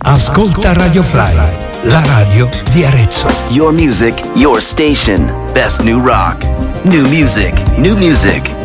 Ascolta Radio Fly, la radio di Arezzo. Your music, your station. Best new rock. New music, new music.